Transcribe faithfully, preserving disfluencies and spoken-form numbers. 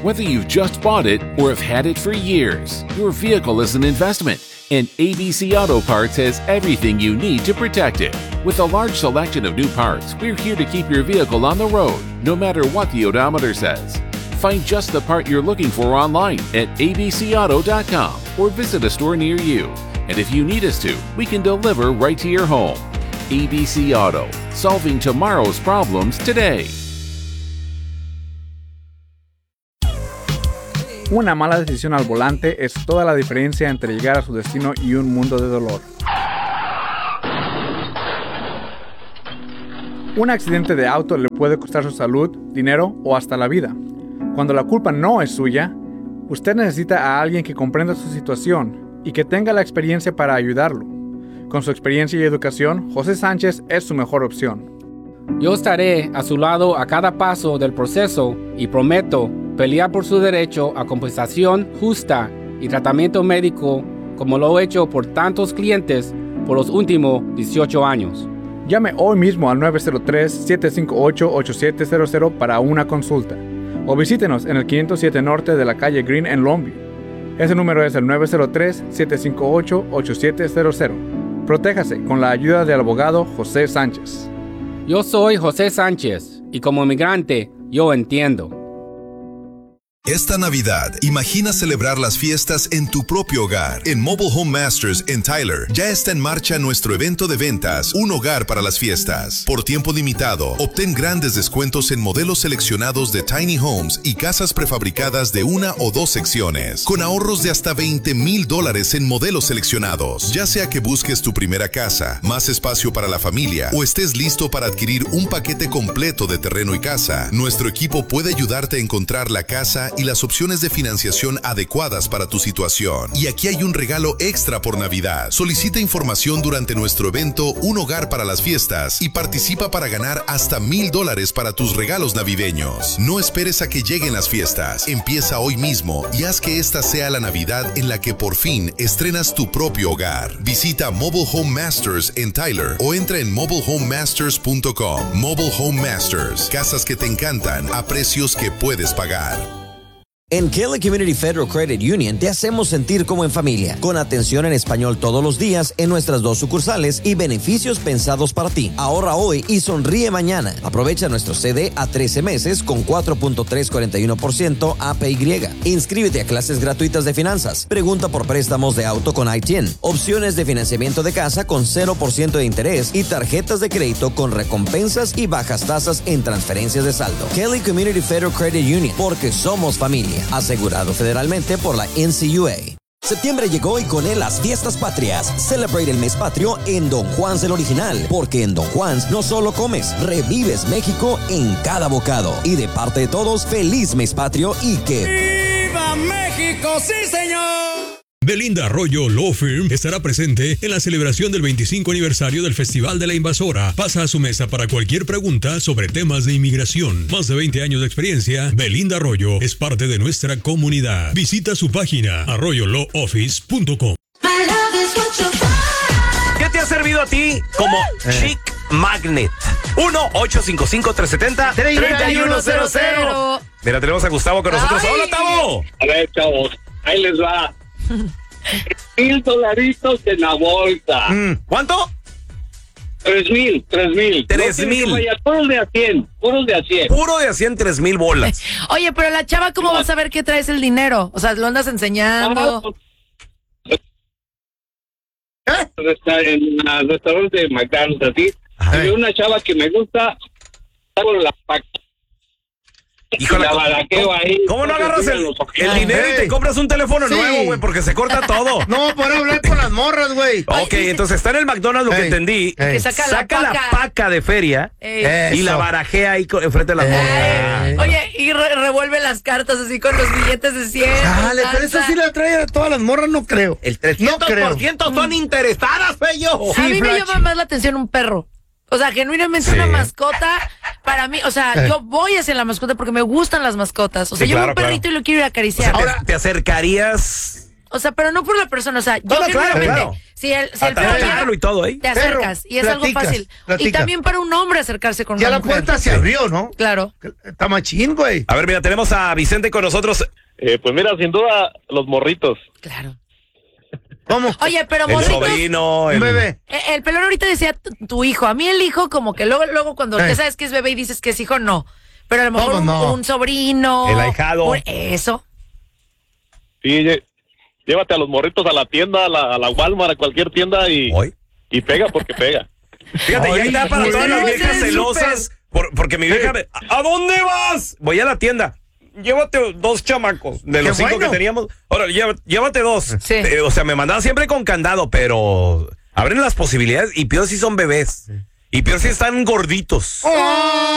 Whether you've just bought it or have had it for years, your vehicle is an investment, and A B C Auto Parts has everything you need to protect it. With a large selection of new parts, we're here to keep your vehicle on the road, no matter what the odometer says. Find just the part you're looking for online at a b c auto dot com or visit a store near you. And if you need us to, we can deliver right to your home. A B C Auto, solving tomorrow's problems today. Una mala decisión al volante es toda la diferencia entre llegar a su destino y un mundo de dolor. Un accidente de auto le puede costar su salud, dinero o hasta la vida. Cuando la culpa no es suya, usted necesita a alguien que comprenda su situación y que tenga la experiencia para ayudarlo. Con su experiencia y educación, José Sánchez es su mejor opción. Yo estaré a su lado a cada paso del proceso y prometo pelear por su derecho a compensación justa y tratamiento médico como lo he hecho por tantos clientes por los últimos dieciocho años. Llame hoy mismo al nueve cero tres, siete cinco ocho, ocho siete cero cero para una consulta o visítenos en el quinientos siete Norte de la calle Green en Longview. Ese número es el nueve cero tres, siete cinco ocho, ocho siete cero cero. Protéjase con la ayuda del abogado José Sánchez. Yo soy José Sánchez y como migrante yo entiendo. Esta Navidad, imagina celebrar las fiestas en tu propio hogar. En Mobile Home Masters en Tyler, ya está en marcha nuestro evento de ventas, Un Hogar para las Fiestas. Por tiempo limitado, obtén grandes descuentos en modelos seleccionados de tiny homes y casas prefabricadas de una o dos secciones, con ahorros de hasta veinte mil dólares en modelos seleccionados. Ya sea que busques tu primera casa, más espacio para la familia, o estés listo para adquirir un paquete completo de terreno y casa, nuestro equipo puede ayudarte a encontrar la casa y las opciones de financiación adecuadas para tu situación. Y aquí hay un regalo extra por Navidad. Solicita información durante nuestro evento Un Hogar para las Fiestas y participa para ganar hasta mil dólares para tus regalos navideños. No esperes a que lleguen las fiestas. Empieza hoy mismo y haz que esta sea la Navidad en la que por fin estrenas tu propio hogar. Visita Mobile Home Masters en Tyler o entra en mobile home masters punto com. Mobile Home Masters. Casas que te encantan a precios que puedes pagar. En Kelly Community Federal Credit Union te hacemos sentir como en familia, con atención en español todos los días en nuestras dos sucursales y beneficios pensados para ti. Ahorra hoy y sonríe mañana. Aprovecha nuestro C D a trece meses con cuatro punto tres cuarenta y uno por ciento A P Y. Inscríbete a clases gratuitas de finanzas. Pregunta por préstamos de auto con I T I N. Opciones de financiamiento de casa con cero por ciento de interés y tarjetas de crédito con recompensas y bajas tasas en transferencias de saldo. Kelly Community Federal Credit Union, porque somos familia. Asegurado federalmente por la N C U A. Septiembre llegó y con él las fiestas patrias. Celebrate el mes patrio en Don Juan's el original, porque en Don Juan's no solo comes, revives México en cada bocado. Y de parte de todos, feliz mes patrio y que ¡Viva México, sí señor! Belinda Arroyo Law Firm estará presente en la celebración del veinticinco aniversario del Festival de la Invasora. Pasa a su mesa para cualquier pregunta sobre temas de inmigración. Más de veinte años de experiencia, Belinda Arroyo es parte de nuestra comunidad. Visita su página arroyo law office punto com. ¿Qué te ha servido a ti como Chic Magnet? uno ocho cinco cinco, tres siete cero, tres uno cero cero. Mira, tenemos a Gustavo con nosotros. Ay. ¡Hola, Tavo! A ver, chavos, ahí les va. Mil dolaritos en la bolsa. Mm, ¿Cuánto? Tres mil, tres mil. Tres no mil. Vaya, puros de a cien, puros de a cien. Puro de a cien, tres mil bolas. Oye, pero la chava, ¿cómo va a saber que traes el dinero? O sea, ¿lo andas enseñando? ¿Eh? En el restaurante de McDonald's, así. Y una chava que me gusta, hago la paca. Híjole, la balaqueo ahí. ¿Cómo no agarras el, el dinero y te compras un teléfono Sí. nuevo, güey? Porque se corta todo. No, por hablar con las morras, güey. Ok, entonces está en el McDonald's, lo que Ey, entendí. ey. Saca la Saca la paca. paca de feria Ey. y la Eso. barajea ahí co- enfrente de las morras. Ey. Oye, y re- revuelve las cartas así con los billetes de cien. Dale, pero eso sí le atrae a todas las morras, no creo. El trescientos por ciento No creo. son interesadas, fello. A mí me Flash. llama más la atención un perro. O sea, genuinamente Sí. una mascota, para mí, o sea, yo voy hacia la mascota porque me gustan las mascotas. O sea, Sí, yo veo claro, un perrito claro. y lo quiero ir a O sea, acariciar. te, te acercarías O sea, pero no por la persona, o sea, yo No, no, claro, genuinamente, claro. si el, si el Hasta perro ya tocarlo y todo, ¿eh? te acercas Perro, y es algo platicas, fácil. Y platicas. también para un hombre acercarse con Ya una la mujer. puerta se abrió, ¿no? Claro. Está machín, güey. A ver, mira, tenemos a Vicente con nosotros. Eh, pues mira, sin duda, los morritos. Claro. ¿Cómo? Oye, pero El morritos, sobrino, Un el... bebé. eh, el pelón ahorita decía tu, tu hijo. A mí el hijo, como que luego, luego cuando Eh. ya sabes que es bebé y dices que es hijo, no. Pero a lo mejor ¿Cómo un, no? un sobrino. El ahijado. un- eso. Sí, lle- llévate a los morritos a la tienda, a la, a la Walmart, a cualquier tienda y, Hoy. y pega porque pega. Fíjate, y ahí da para Ay, todas las güey, viejas es celosas. por- porque mi vieja, me- ¿a a dónde vas? Voy a la tienda. Llévate dos chamacos de los Qué cinco bueno. que teníamos. Ahora, lleva- llévate dos. Sí. Eh, o sea, me mandaba siempre con candado, pero abren las posibilidades y peor si son bebés. Y peor si están gorditos. ¡Oh!